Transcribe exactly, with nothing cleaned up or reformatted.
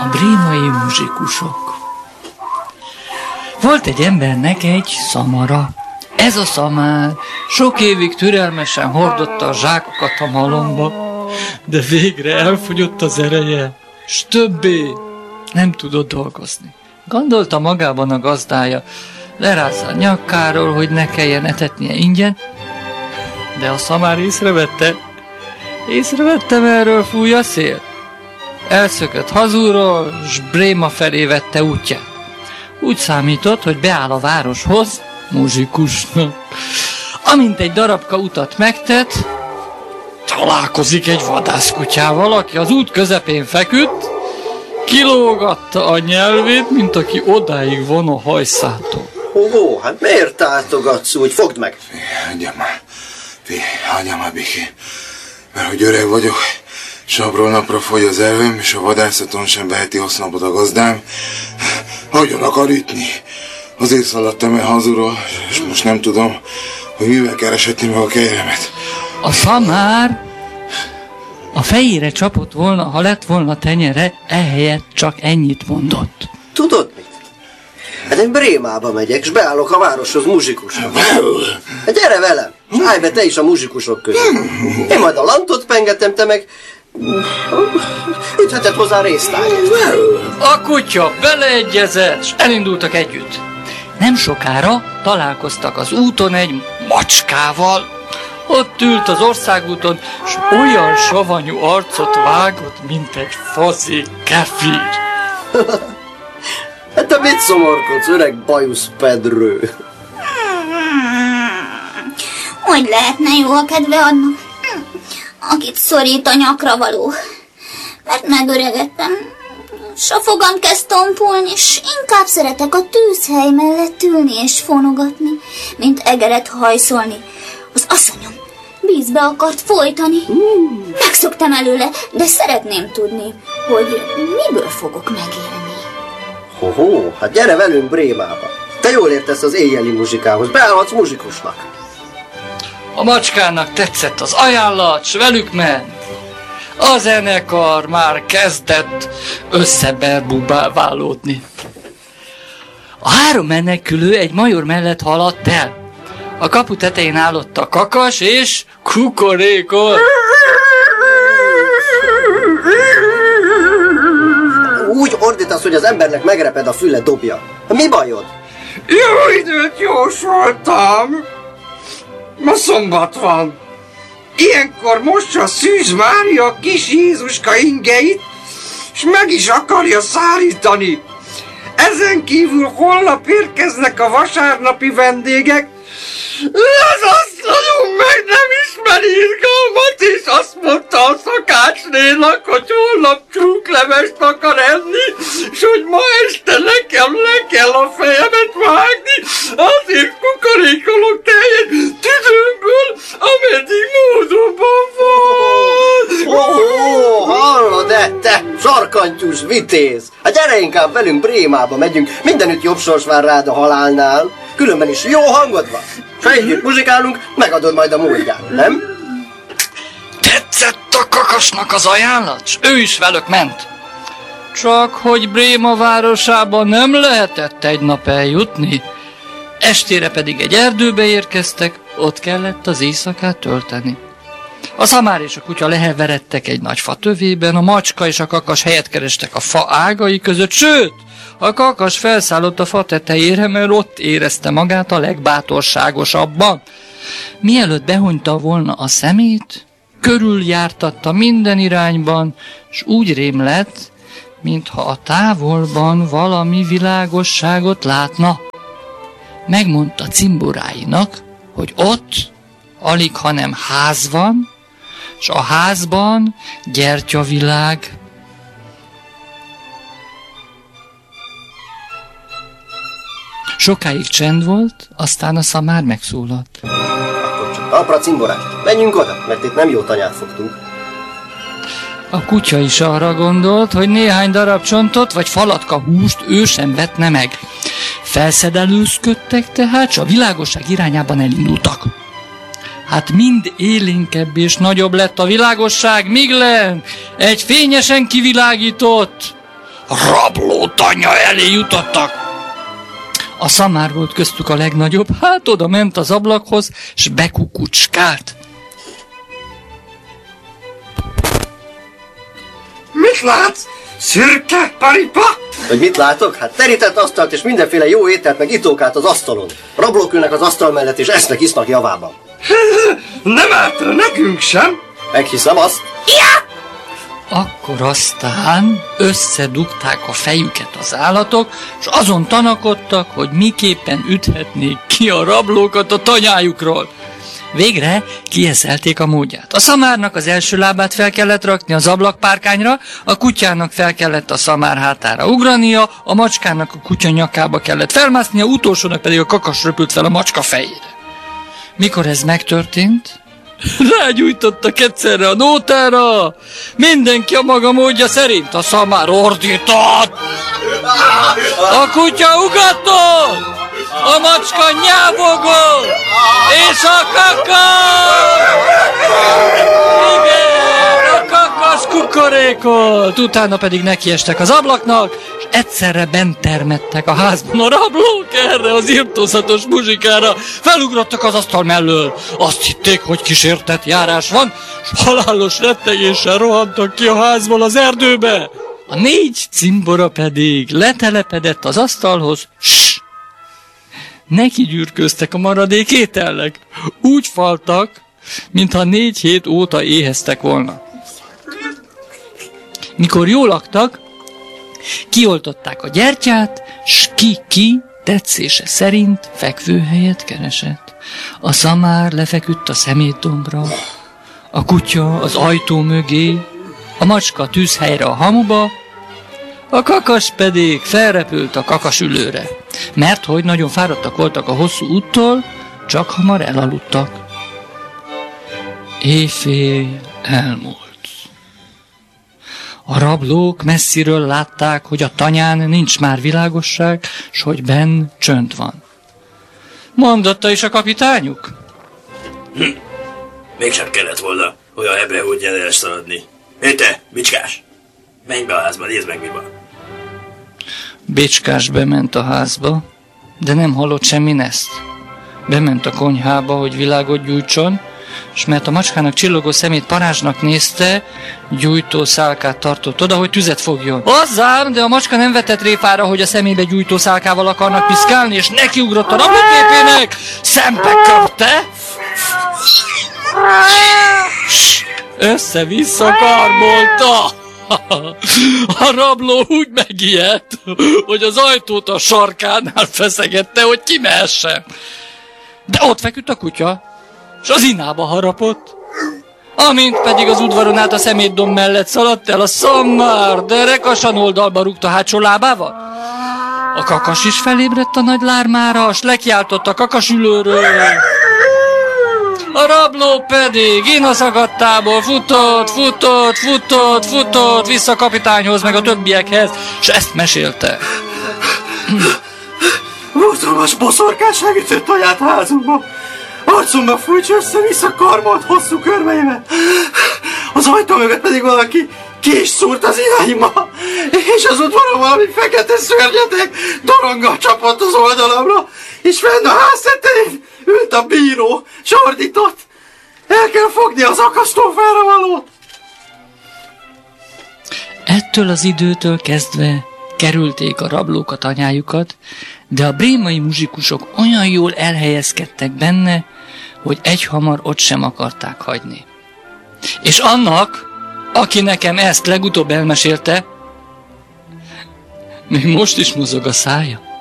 A brémai muzsikusok. Volt egy embernek egy szamara. Ez a szamár sok évig türelmesen hordotta a zsákokat a malomba, de végre elfogyott az ereje, s többé nem tudott dolgozni. Gondolta magában a gazdája, lerázza a nyakáról, hogy ne kelljen etetnie ingyen, de a szamár észrevette, észrevette, merről fúj a szél. Elszökött hazulról, s Bréma felé vette útját. Úgy számított, hogy beáll a városhoz, muzsikusnak. Amint egy darabka utat megtett, találkozik egy vadászkutyával, aki az út közepén feküdt, kilógatta a nyelvét, mint aki odáig von a hajszától. Ó, hát miért tátogatsz úgy? Fogd meg! Hagyjam már, hagyjam már békén, mert hogy öreg vagyok, s napról napra fogy az elvem, és a vadászaton sem veheti hasznapot a gazdám. Hagyjon akar ütni. Azért szaladtam el hazulról, és most nem tudom, hogy mivel kereshetni meg a kejremet. A szamár a fejére csapott volna, ha lett volna tenyere, ehelyett csak ennyit mondott. Tudod mit? Hát én Brémába megyek, és beállok a városhoz muzsikusnak. Hát gyere velem, állj be te is a muzsikusok közé. Én majd a lantot pengetem, te meg ütheted hozzá résztárgyat. A kutya beleegyezett, és elindultak együtt. Nem sokára találkoztak az úton egy macskával. Ott ült az országúton, s olyan savanyú arcot vágott, mint egy fazi kefir. Hát te mit szomorkodsz, öreg bajusz pedrő? Hogy lehetne jó a kedve annak, akit szorít a nyakra való? Mert megöregedtem, s a fogam kezd tompulni, és inkább szeretek a tűzhely mellett ülni és fonogatni, mint egeret hajszolni. Az asszonyom vízbe akart folytani. Mm. Megszoktam előle, de szeretném tudni, hogy miből fogok megélni. Hoho, hát gyere velünk Brémába. Te jól értesz az éjjeli muzsikához, beállhatsz muzsikusnak. A macskának tetszett az ajánlat, s velük ment. A zenekar már kezdett összeberbubálódni. A három menekülő egy major mellett haladt el. A kapu tetején állott a kakas és kukorékol. Úgy ordítasz, hogy az embernek megreped a füle, dobja. Mi bajod? Jó időt jósoltam. Ma szombat van. Ilyenkor mosja Szűz Mária kis Jézuska ingeit, és meg is akarja szállítani. Ezen kívül holnap érkeznek a vasárnapi vendégek. Az asszonyom meg nem ismeri izgalmat, és azt mondta a szakácsnénak, hogy holnap csúklevest akar enni, és hogy ma este nekem le kell a fejemet vágni, azért kukorékolok teljes tüdőmből, ameddig módonban van. Ó, oh, hallod-e, te sarkantyús vitéz? Hát gyere inkább velünk Brémába megyünk, mindenütt jobb sors vár rád a halálnál. Különben is jó hangod van. S ha együtt muzsikálunk, megadod majd a módját, nem? Tetszett a kakasnak az ajánlat, s ő is velük ment. Csak hogy Bréma városába nem lehetett egy nap eljutni. Estére pedig egy erdőbe érkeztek, ott kellett az éjszakát tölteni. A szamár és a kutya leheveredtek egy nagy fa tövében, a macska és a kakas helyet kerestek a fa ágai között, sőt, a kakas felszállott a fa tetejére, mert ott érezte magát a legbátorságosabban. Mielőtt behunyta volna a szemét, körüljártatta minden irányban, s úgy rém lett, mintha a távolban valami világosságot látna. Megmondta cimboráinak, hogy ott alig, hanem ház van, s a házban gyertyavilág. Sokáig csend volt, aztán a szamár megszólalt. Akkor csak talpra cimborát, menjünk oda, mert itt nem jó tanyát fogtunk. A kutya is arra gondolt, hogy néhány darab csontot vagy falatka húst ő sem vetne meg. Felszedelőzködtek tehát, s a világosság irányában elindultak. Hát mind élénkebb és nagyobb lett a világosság, míg len egy fényesen kivilágított, rabló tanya elé jutottak. A szamár volt köztük a legnagyobb, hát oda ment az ablakhoz, s bekukucskált. Mit látsz? Szürke paripa? Hogy mit látok? Hát terített asztalt és mindenféle jó ételt meg itókát az asztalon. Rablók ülnek az asztal mellett és esznek, isznak javában. Nem árt rá nekünk sem. Meghiszem azt. Akkor aztán összedugták a fejüket az állatok, és azon tanakodtak, hogy miképpen üthetnék ki a rablókat a tanyájukról. Végre kieszelték a módját. A szamárnak az első lábát fel kellett rakni az ablakpárkányra, a kutyának fel kellett a szamár hátára ugrania, a macskának a kutya nyakába kellett felmásznia, utolsónak pedig a kakas röpült fel a macska fejére. Mikor ez megtörtént, rágyújtottak egyszerre a nótára, mindenki a maga módja szerint, a szamár ordított, a kutya ugatott, a macska nyávogott, és a kakas! Igen, a kakas kukorékolt! Utána pedig nekiestek az ablaknak, és egyszerre bent termettek a házban a rablók erre az irtózatos muzsikára. Felugrottak az asztal mellől. Azt hitték, hogy kísértett járás van, és halálos rettegéssel rohantak ki a házból az erdőbe. A négy cimbora pedig letelepedett az asztalhoz, ssss! Neki gyűrköztek a maradék ételnek. Úgy faltak, mintha négy hét óta éheztek volna. Mikor jól laktak, kioltották a gyertyát, s ki-ki tetszése szerint fekvőhelyet keresett. A szamár lefeküdt a szemétdombra, a kutya az ajtó mögé, a macska tűzhelyre a hamuba, a kakas pedig felrepült a kakasülőre, mert hogy nagyon fáradtak voltak a hosszú úttól, csak hamar elaludtak. Éjfél elmúlt. A rablók messziről látták, hogy a tanyán nincs már világosság, s hogy benn csönd van. Mondotta is a kapitányuk? Hm. Mégsem kellett volna olyan hebreútján elszaladni. Hé te, bicskás! Menj be a házba, nézd meg, mi van. Bicskás bement a házba, de nem hallott semmi neszt. Bement a konyhába, hogy világot gyújtson, és mert a macskának csillogó szemét parázsnak nézte, gyújtó szálkát tartott oda, hogy tüzet fogjon. Azzám, de a macska nem vetett réfára, hogy a szemébe gyújtó szálkával akarnak piszkálni, és nekiugrott a rablóképének, szembe köpte, össze-vissza karbolta. A rabló úgy megijedt, hogy az ajtót a sarkánál feszegette, hogy kimehessen. De ott feküdt a kutya, és az inába harapott. Amint pedig az udvaron át a szemétdomb mellett szaladt el a szamár, de rekasan oldalba rúgta hátsó lábával. A kakas is felébredt a nagy lármára, s lekiáltott a kakasülőről. A rabló pedig inaszakadtából futott, futott, futott, futott vissza a kapitányhoz, meg a többiekhez, és ezt mesélte. Borzalmas boszorkás megütött toját házunkba. Arcomba fújts össze-vissza karmolt hosszú körmeimet. Az ajtó mögött pedig valaki ki is szúrt az irányba, és az udvaron valami fekete szörnyetek doronggal csapott az oldalamra, és fenn a ház tetején ült a bíró, s ordított. El kell fogni az akasztófára valót. Ettől az időtől kezdve kerülték a rablók a tanyájukat, de a brémai muzsikusok olyan jól elhelyezkedtek benne, hogy egyhamar ott sem akarták hagyni. És annak, aki nekem ezt legutóbb elmesélte, még most is mozog a szája.